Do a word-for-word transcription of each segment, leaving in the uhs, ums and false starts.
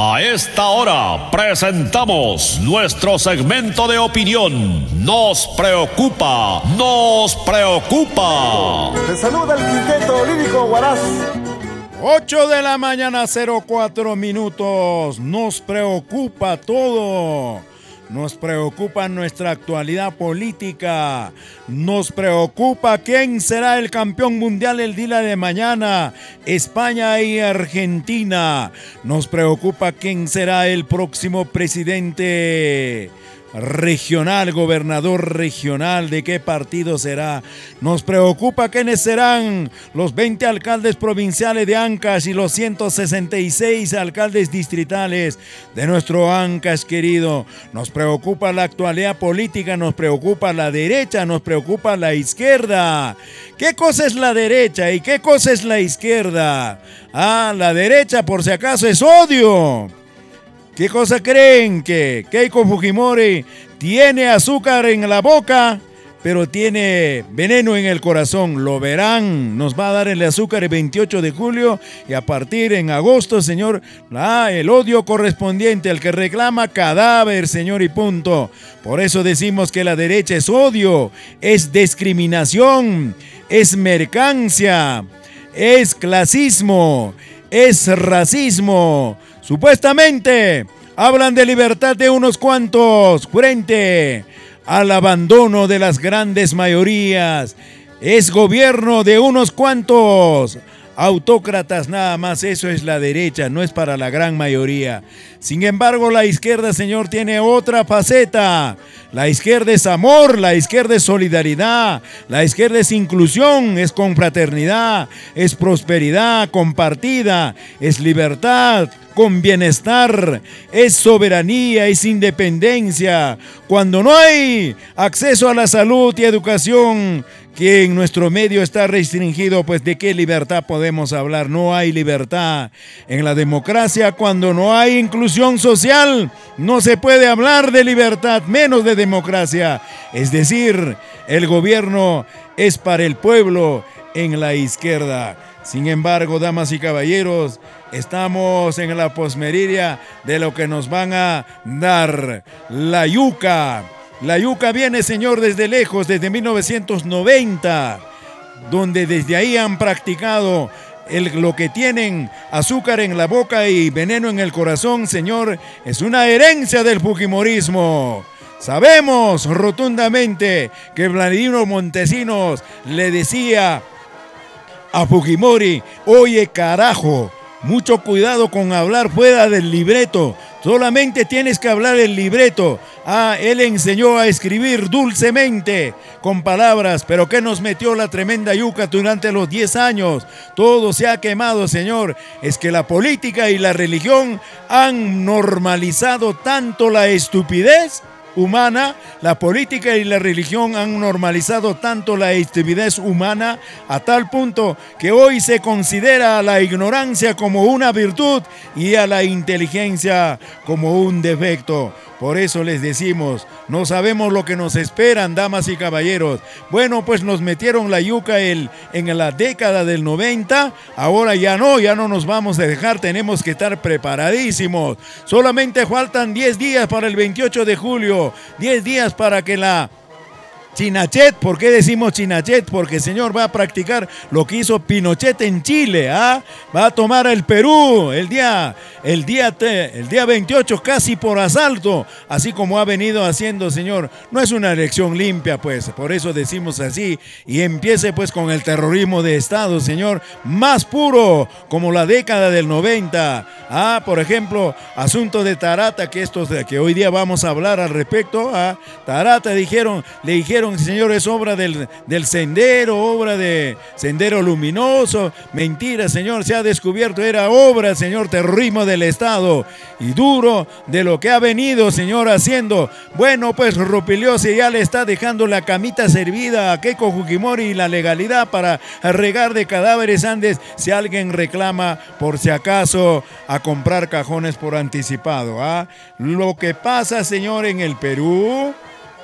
A esta hora presentamos nuestro segmento de opinión. Nos preocupa, nos preocupa. Te saluda el quinteto lírico Huaraz. ocho de la mañana, cero cuatro minutos. Nos preocupa todo. Nos preocupa nuestra actualidad política. Nos preocupa quién será el campeón mundial el día de mañana. España y Argentina. Nos preocupa quién será el próximo presidente regional, gobernador regional, de qué partido será. Nos preocupa quiénes serán los veinte alcaldes provinciales de Ancash y los ciento sesenta y seis alcaldes distritales de nuestro Ancash querido. Nos preocupa la actualidad política, nos preocupa la derecha, nos preocupa la izquierda. ¿Qué cosa es la derecha y qué cosa es la izquierda? Ah, la derecha, por si acaso, es odio. ¿Qué cosa creen? Que Keiko Fujimori tiene azúcar en la boca, pero tiene veneno en el corazón. Lo verán. Nos va a dar el azúcar el veintiocho de julio y a partir en agosto, señor, ah, el odio correspondiente al que reclama cadáver, señor, y punto. Por eso decimos que la derecha es odio, es discriminación, es mercancía, es clasismo, es racismo. Supuestamente hablan de libertad de unos cuantos frente al abandono de las grandes mayorías. Es gobierno de unos cuantos autócratas nada más. Eso es la derecha, no es para la gran mayoría. Sin embargo, la izquierda, señor, tiene otra faceta. La izquierda es amor, la izquierda es solidaridad, la izquierda es inclusión, es confraternidad, es prosperidad compartida, es libertad con bienestar, es soberanía, es independencia. Cuando no hay acceso a la salud y educación, que en nuestro medio está restringido, pues ¿de qué libertad podemos hablar? No hay libertad. En la democracia, cuando no hay inclusión social, no se puede hablar de libertad, menos de democracia. Es decir, el gobierno es para el pueblo en la izquierda. Sin embargo, damas y caballeros, estamos en la posmeridia de lo que nos van a dar. La yuca. La yuca viene, señor, desde lejos, desde mil novecientos noventa, donde desde ahí han practicado el, lo que tienen azúcar en la boca y veneno en el corazón, señor, es una herencia del fujimorismo. Sabemos rotundamente que Vladimiro Montesinos le decía a Fujimori: oye, carajo, mucho cuidado con hablar fuera del libreto. Solamente tienes que hablar el libreto. Ah, él enseñó a escribir dulcemente, con palabras, pero ¿qué nos metió la tremenda yuca durante los diez años? Todo se ha quemado, señor. Es que la política y la religión han normalizado tanto la estupidez humana, la política y la religión han normalizado tanto la estupidez humana a tal punto que hoy se considera a la ignorancia como una virtud y a la inteligencia como un defecto. Por eso les decimos, no sabemos lo que nos esperan, damas y caballeros. Bueno, pues nos metieron la yuca el, en la década del noventa, ahora ya no, ya no nos vamos a dejar, tenemos que estar preparadísimos. Solamente faltan diez días para el veintiocho de julio, diez días para que la Chinachet, ¿por qué decimos Chinachet? Porque el señor va a practicar lo que hizo Pinochet en Chile, ¿ah? Va a tomar el Perú el día, el día, te, el día veintiocho casi por asalto, así como ha venido haciendo, señor. No es una elección limpia, pues, por eso decimos así, y empiece pues con el terrorismo de Estado, señor, más puro, como la década del noventa. Ah, por ejemplo, asunto de Tarata, que estos que hoy día vamos a hablar al respecto. Ah, Tarata dijeron, le dijeron, señor, es obra del, del Sendero, obra de Sendero Luminoso. Mentira, señor, se ha descubierto, era obra, señor, terrorismo del Estado y duro de lo que ha venido, señor, haciendo. Bueno, pues Rupiliosi ya le está dejando la camita servida a Keiko Fujimori y la legalidad para regar de cadáveres antes si alguien reclama por si acaso a comprar cajones por anticipado. ¿Ah? Lo que pasa, señor, en el Perú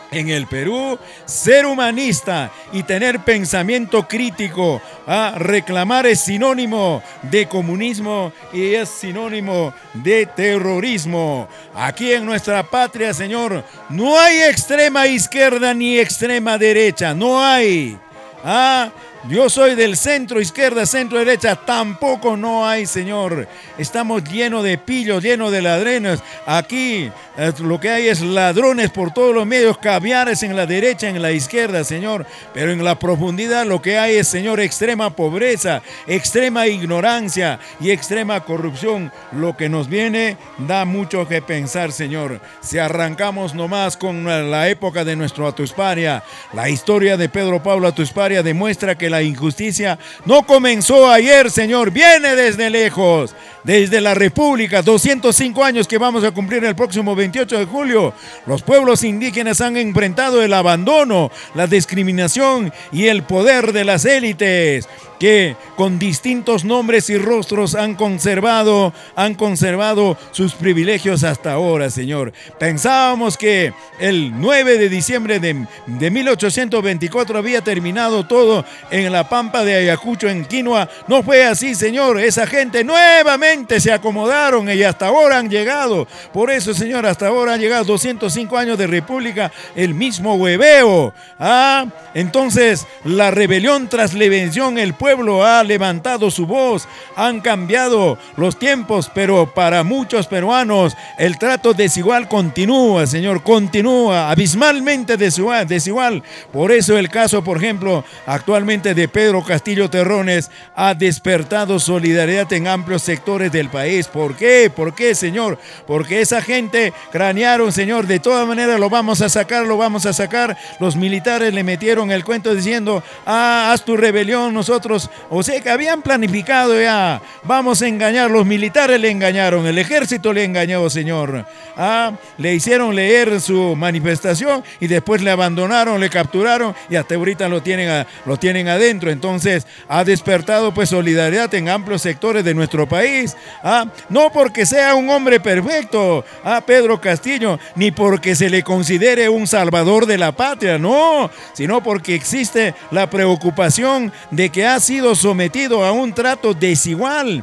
en el Perú, ser humanista y tener pensamiento crítico. ¿ah? Reclamar es sinónimo de comunismo y es sinónimo de terrorismo. Aquí en nuestra patria, señor, no hay extrema izquierda ni extrema derecha, no hay. ¿Ah? Yo soy del centro izquierda, centro derecha, tampoco no hay, señor. Estamos llenos de pillos, llenos de ladrones. Aquí eh, lo que hay es ladrones por todos los medios, caviares en la derecha, en la izquierda, señor. Pero en la profundidad lo que hay es, señor, extrema pobreza, extrema ignorancia y extrema corrupción. Lo que nos viene da mucho que pensar, señor. Si arrancamos nomás con la época de nuestro Atusparia, la historia de Pedro Pablo Atusparia demuestra que la La injusticia no comenzó ayer, señor, viene desde lejos, desde la República, doscientos cinco años que vamos a cumplir el próximo veintiocho de julio. Los pueblos indígenas han enfrentado el abandono, la discriminación y el poder de las élites, que con distintos nombres y rostros han conservado, han conservado sus privilegios hasta ahora, señor. Pensábamos que el nueve de diciembre de, de mil ochocientos veinticuatro había terminado todo en la pampa de Ayacucho, en Quinoa. No fue así, señor. Esa gente nuevamente se acomodaron y hasta ahora han llegado. Por eso, señor, hasta ahora han llegado doscientos cinco años de república, el mismo hueveo. Ah, entonces, la rebelión tras la invención, el pueblo pueblo ha levantado su voz, han cambiado los tiempos, pero para muchos peruanos el trato desigual continúa, señor, continúa, abismalmente desigual, desigual. Por eso el caso, por ejemplo, actualmente de Pedro Castillo Terrones ha despertado solidaridad en amplios sectores del país. ¿Por qué? ¿Por qué, señor? Porque esa gente cranearon, señor, de todas maneras lo vamos a sacar, lo vamos a sacar. Los militares le metieron el cuento diciendo, ah, haz tu rebelión, nosotros, o sea que habían planificado ya, vamos a engañar, los militares le engañaron, el ejército le engañó, señor. Ah, le hicieron leer su manifestación y después le abandonaron, le capturaron y hasta ahorita lo tienen, a, lo tienen adentro. Entonces ha despertado pues solidaridad en amplios sectores de nuestro país. Ah, no porque sea un hombre perfecto, ah, Pedro Castillo, ni porque se le considere un salvador de la patria, no, sino porque existe la preocupación de que ha sido sometido a un trato desigual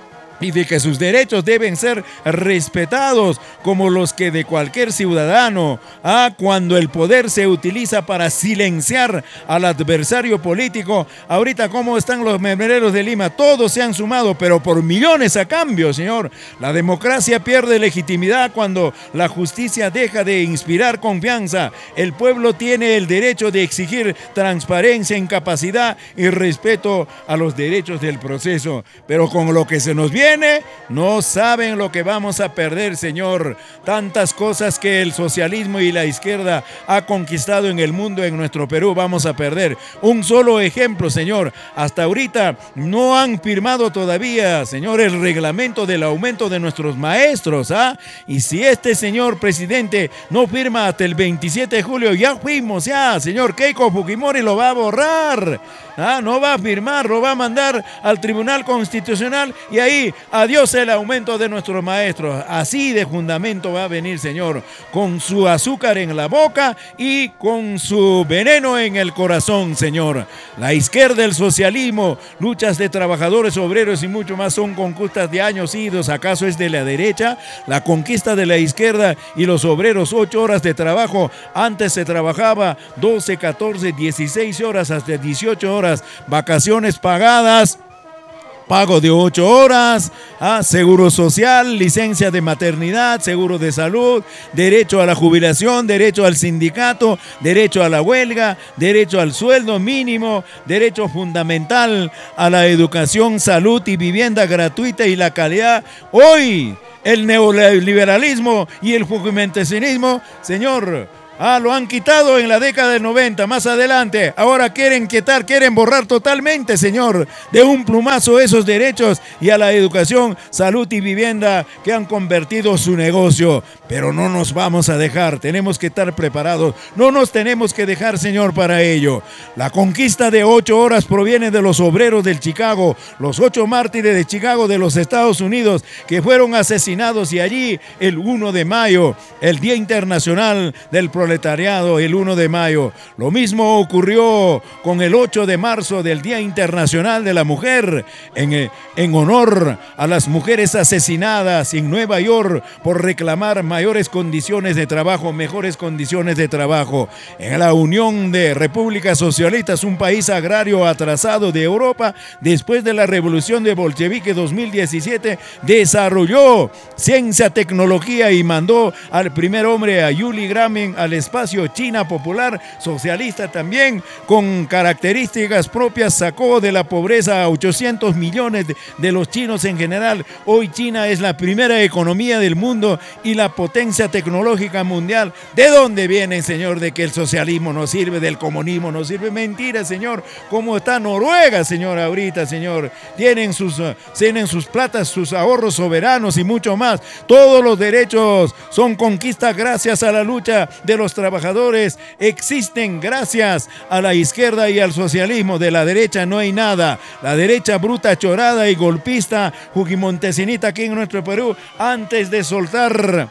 y de que sus derechos deben ser respetados como los que de cualquier ciudadano. Ah, cuando el poder se utiliza para silenciar al adversario político, ahorita cómo están los membreros de Lima, todos se han sumado, pero por millones a cambio, señor. La democracia pierde legitimidad cuando la justicia deja de inspirar confianza. El pueblo tiene el derecho de exigir transparencia, incapacidad y respeto a los derechos del proceso, pero con lo que se nos viene, no saben lo que vamos a perder, señor. Tantas cosas que el socialismo y la izquierda ha conquistado en el mundo, en nuestro Perú, vamos a perder. Un solo ejemplo, señor. Hasta ahorita no han firmado todavía, señor, el reglamento del aumento de nuestros maestros, ¿ah? Y si este señor presidente no firma hasta el veintisiete de julio, ya fuimos, ya, señor Keiko Fujimori lo va a borrar. Ah, no va a firmar, lo va a mandar al Tribunal Constitucional y ahí, adiós el aumento de nuestros maestros. Así de fundamento va a venir, señor, con su azúcar en la boca y con su veneno en el corazón, señor. La izquierda, el socialismo, luchas de trabajadores, obreros y mucho más son conquistas de años idos. ¿Acaso es de la derecha? La conquista de la izquierda y los obreros, ocho horas de trabajo. Antes se trabajaba doce, catorce, dieciséis horas, hasta dieciocho horas. Vacaciones pagadas, pago de ocho horas, ah, seguro social, licencia de maternidad, seguro de salud, derecho a la jubilación, derecho al sindicato, derecho a la huelga, derecho al sueldo mínimo, derecho fundamental a la educación, salud y vivienda gratuita y la calidad. Hoy el neoliberalismo y el fujimentacinismo, señor, ah, lo han quitado en la década del noventa, más adelante. Ahora quieren quitar, quieren borrar totalmente, señor, de un plumazo esos derechos y a la educación, salud y vivienda que han convertido su negocio. Pero no nos vamos a dejar, tenemos que estar preparados. No nos tenemos que dejar, señor, para ello. La conquista de ocho horas proviene de los obreros del Chicago, los ocho mártires de Chicago de los Estados Unidos que fueron asesinados, y allí el uno de mayo, el Día Internacional del Proletariado, proletariado el uno de mayo. Lo mismo ocurrió con el ocho de marzo del Día Internacional de la Mujer, en, en honor a las mujeres asesinadas en Nueva York por reclamar mayores condiciones de trabajo, mejores condiciones de trabajo. En la Unión de Repúblicas Socialistas, un país agrario atrasado de Europa, después de la Revolución de Bolchevique dos mil diecisiete, desarrolló ciencia, tecnología y mandó al primer hombre, a Yuli Gagarin, al espacio. China popular, socialista también, con características propias, sacó de la pobreza a ochocientos millones de, de los chinos en general. Hoy China es la primera economía del mundo y la potencia tecnológica mundial. ¿De dónde viene, señor, de que el socialismo no sirve, del comunismo no sirve? Mentira, señor. ¿Cómo está Noruega, señor, ahorita, señor? Tienen sus, tienen sus platas, sus ahorros soberanos y mucho más. Todos los derechos son conquistas gracias a la lucha de los trabajadores. Existen gracias a la izquierda y al socialismo. De la derecha no hay nada. La derecha bruta, chorada y golpista, jujimontesinita aquí en nuestro Perú, antes de soltar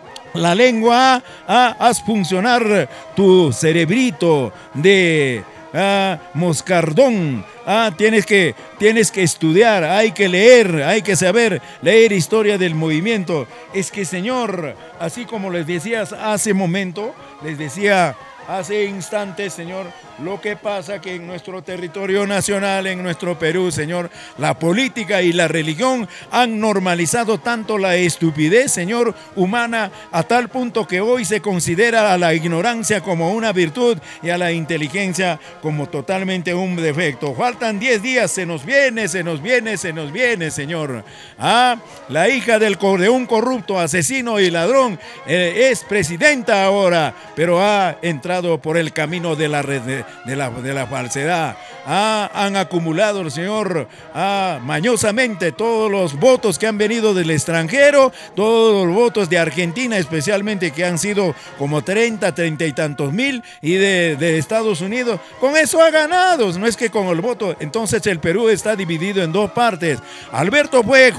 la lengua, ah, haz funcionar tu cerebrito de ah, moscardón. Ah, tienes que, tienes que estudiar, hay que leer, hay que saber leer historia del movimiento. Es que, señor, así como les decía hace momento, les decía hace instantes, señor, lo que pasa que en nuestro territorio nacional, en nuestro Perú, señor, la política y la religión han normalizado tanto la estupidez, señor, humana, a tal punto que hoy se considera a la ignorancia como una virtud y a la inteligencia como totalmente un defecto. Faltan diez días, se nos viene, se nos viene, se nos viene, señor. Ah, la hija del, de un corrupto, asesino y ladrón eh, es presidenta ahora, pero ha entrado por el camino de la red de, de, la, de la falsedad. Ah, han acumulado, señor, ah, mañosamente todos los votos que han venido del extranjero, todos los votos de Argentina especialmente, que han sido como treinta, treinta y tantos mil, y de, de Estados Unidos. Con eso ha ganado, no es que con el voto. Entonces el Perú está dividido en dos partes. Alberto fue,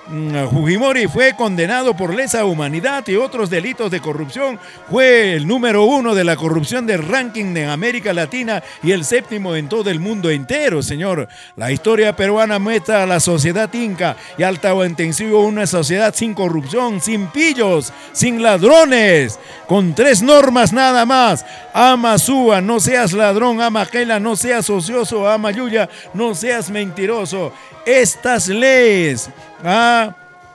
Fujimori fue condenado por lesa humanidad y otros delitos de corrupción. Fue el número uno de la corrupción del ranking de América Latina y el séptimo en todo el mundo entero, señor. La historia peruana muestra a la sociedad inca y altahuantensivo una sociedad sin corrupción, sin pillos, sin ladrones, con tres normas nada más. Ama Súa, no seas ladrón. Ama Gela, no seas ocioso. Ama Yuya, no seas mentiroso. Estas leyes, ah,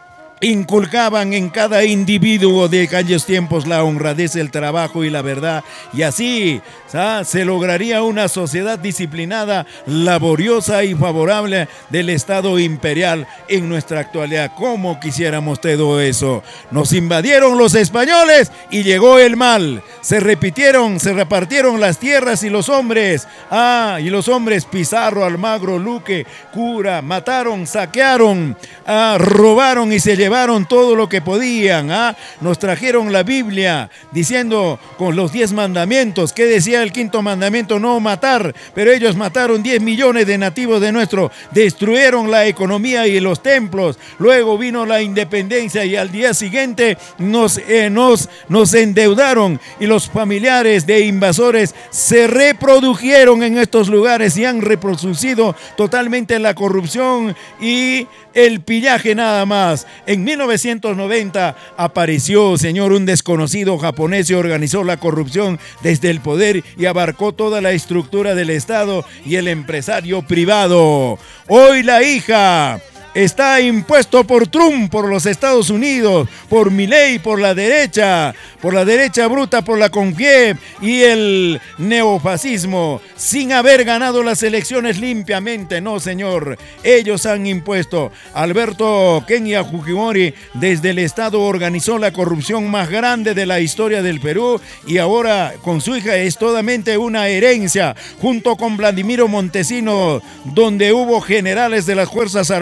inculcaban en cada individuo de aquellos tiempos la honradez, el trabajo y la verdad, y así ¿sabes? se lograría una sociedad disciplinada, laboriosa y favorable del Estado imperial en nuestra actualidad. ¿Cómo quisiéramos todo eso? Nos invadieron los españoles y llegó el mal. Se repitieron, se repartieron las tierras y los hombres. Ah, y los hombres Pizarro, Almagro, Luque, Cura, mataron, saquearon, ah, robaron y se llevaron todo lo que podían. ¿ah? Nos trajeron la Biblia diciendo con los diez mandamientos. ¿Qué decía el quinto mandamiento? No matar. Pero ellos mataron diez millones de nativos de nuestro. Destruyeron la economía y los templos. Luego vino la independencia y al día siguiente nos, eh, nos, nos endeudaron. Y los familiares de invasores se reprodujeron en estos lugares y han reproducido totalmente la corrupción y el pillaje nada más. En mil novecientos noventa apareció, señor, un desconocido japonés y organizó la corrupción desde el poder y abarcó toda la estructura del Estado y el empresario privado. Hoy la hija está impuesto por Trump, por los Estados Unidos, por Milei, por la derecha, por la derecha bruta, por la Confiev y el neofascismo, sin haber ganado las elecciones limpiamente. No, señor, ellos han impuesto. Alberto Kenia Fujimori desde el Estado organizó la corrupción más grande de la historia del Perú y ahora con su hija es totalmente una herencia, junto con Vladimiro Montesino, donde hubo generales de las Fuerzas Armadas de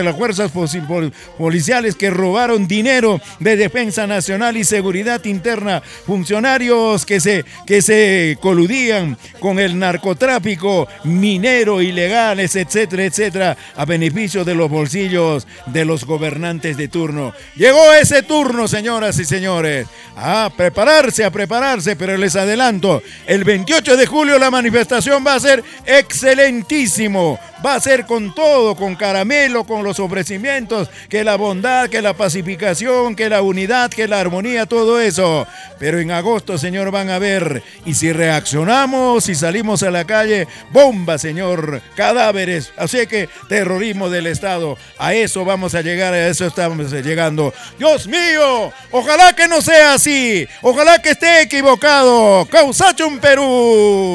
de las fuerzas policiales que robaron dinero de Defensa Nacional y Seguridad Interna, funcionarios que se, que se coludían con el narcotráfico, minero, ilegales, etcétera, etcétera, a beneficio de los bolsillos de los gobernantes de turno. Llegó ese turno, señoras y señores, a prepararse, a prepararse, pero les adelanto, el veintiocho de julio la manifestación va a ser excelentísimo, va a ser con todo, con caramelo, con los ofrecimientos, que la bondad, que la pacificación, que la unidad, que la armonía, todo eso. Pero en agosto, señor, van a ver, y si reaccionamos, si salimos a la calle, bomba, señor, cadáveres, así que terrorismo del Estado, a eso vamos a llegar, a eso estamos llegando. Dios mío, ojalá que no sea así, ojalá que esté equivocado. Causachum Perú.